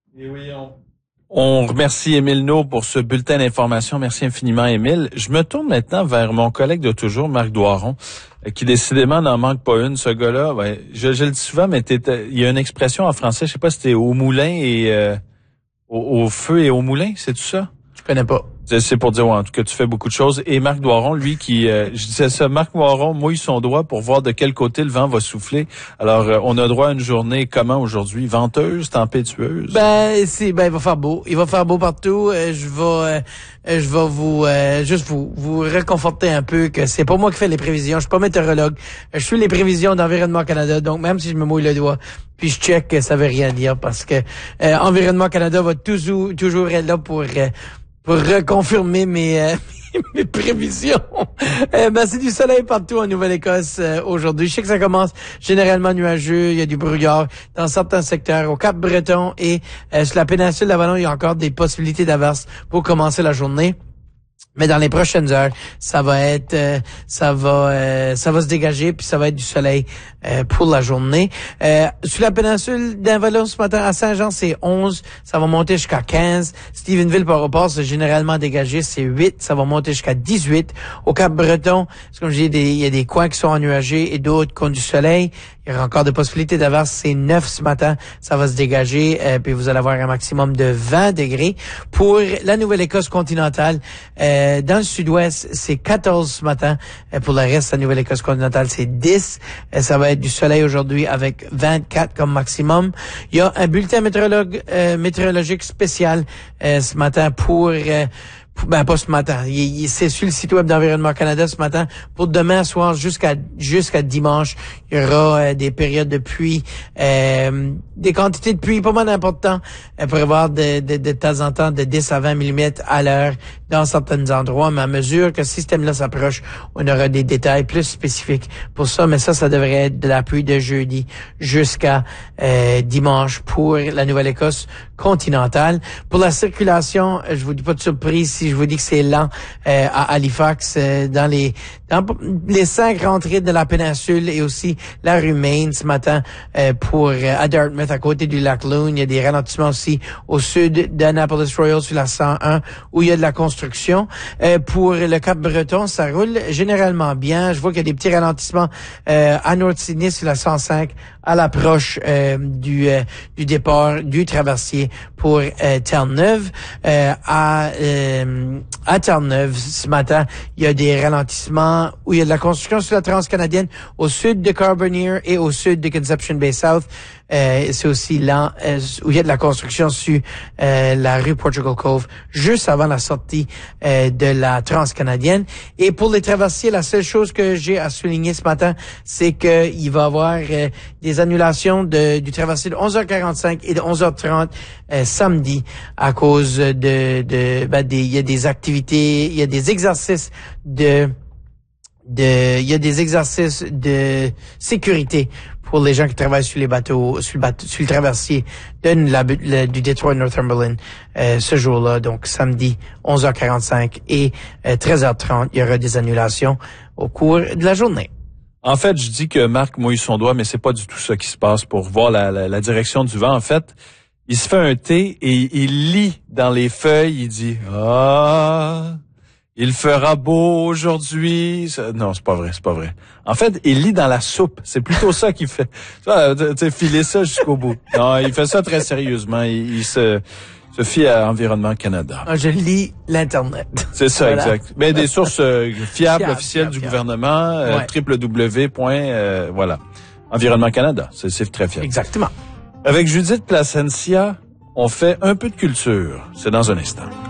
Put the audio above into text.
Et oui, on remercie Émile No pour ce bulletin d'information. Merci infiniment, Émile. Je me tourne maintenant vers mon collègue de toujours, Marc Doiron, qui décidément n'en manque pas une. Ce gars-là, je le dis souvent, mais il y a une expression en français, je sais pas si c'était au moulin et au feu et au moulin, c'est tout ça? Je connais pas. C'est pour dire, en tout cas, tu fais beaucoup de choses. Et Marc Doiron, lui, je disais ça, Marc Doiron mouille son doigt pour voir de quel côté le vent va souffler. Alors, on a droit à une journée, comment aujourd'hui? Venteuse, tempétueuse? Il va faire beau. Il va faire beau partout. Je vais vous juste vous réconforter un peu que c'est pas moi qui fais les prévisions. Je suis pas météorologue. Je suis les prévisions d'Environnement Canada. Donc, même si je me mouille le doigt, puis je check, ça veut rien dire parce que Environnement Canada va toujours être là pour reconfirmer mes prévisions. C'est du soleil partout en Nouvelle-Écosse aujourd'hui. Je sais que ça commence généralement nuageux, il y a du brouillard dans certains secteurs. Au Cap-Breton et sur la péninsule d'Avalon, il y a encore des possibilités d'averses pour commencer la journée. Mais dans les prochaines heures, ça va se dégager puis ça va être du soleil pour la journée. Sur la péninsule d'Avalon ce matin à Saint-Jean, c'est 11, ça va monter jusqu'à 15. Stephenville par rapport, c'est généralement dégagé, c'est 8, ça va monter jusqu'à 18. Au Cap-Breton, comme je dis, il y a des coins qui sont ennuagés et d'autres qui ont du soleil. Il y aura encore des possibilités d'averse, c'est 9 ce matin, ça va se dégager, puis vous allez avoir un maximum de 20 degrés. Pour la Nouvelle-Écosse continentale, dans le sud-ouest, c'est 14 ce matin. Pour le reste, la Nouvelle-Écosse continentale, c'est 10. Ça va être du soleil aujourd'hui avec 24 comme maximum. Il y a un bulletin météorologique spécial ce matin pas ce matin. C'est sur le site web d'Environnement Canada ce matin. Pour demain soir jusqu'à dimanche, il y aura des périodes de pluie, des quantités de pluie pas mal importantes. Pour avoir de temps en temps de 10 à 20 mm à l'heure dans certains endroits. Mais à mesure que ce système-là s'approche, on aura des détails plus spécifiques pour ça. Mais ça devrait être de la pluie de jeudi jusqu'à dimanche pour la Nouvelle-Écosse continentale. Pour la circulation, je vous dis pas de surprise si je vous dis que c'est lent à Halifax, dans les 5 rentrées de la péninsule et aussi la rue Main ce matin à Dartmouth, à côté du lac Loon. Il y a des ralentissements aussi au sud d'Annapolis Royal sur la 101 où il y a de la construction. Pour le Cap-Breton, ça roule généralement bien. Je vois qu'il y a des petits ralentissements à North Sydney sur la 105 à l'approche du départ du traversier pour Terre-Neuve. À Terre-Neuve, ce matin, il y a des ralentissements où il y a de la construction sur la transcanadienne au sud de Carbonear et au sud de Conception Bay South. C'est aussi lent où il y a de la construction sur la rue Portugal Cove juste avant la sortie de la transcanadienne. Et pour les traversiers, la seule chose que j'ai à souligner ce matin, c'est que il va y avoir des annulations du traversier de 11h45 et de 11h30 samedi à cause il y a des activités, il y a des exercices de sécurité pour les gens qui travaillent sur les bateaux, sur le traversier du détroit Northumberland ce jour-là, donc samedi 11h45 et 13h30, il y aura des annulations au cours de la journée. En fait, je dis que Marc mouille son doigt, mais c'est pas du tout ça qui se passe pour voir la direction du vent. En fait, il se fait un thé et il lit dans les feuilles, il dit « Ah, il fera beau aujourd'hui. » Non, c'est pas vrai. En fait, il lit dans la soupe. C'est plutôt ça qu'il fait. Tu sais, filer ça jusqu'au bout. Non, il fait ça très sérieusement. Il se fie à Environnement Canada. Je lis l'Internet. C'est ça, voilà. Exact. Mais des sources fiables, officielles du gouvernement, www. Voilà. Environnement Canada. C'est très fiable. Exactement. Avec Judith Placencia, on fait un peu de culture. C'est dans un instant.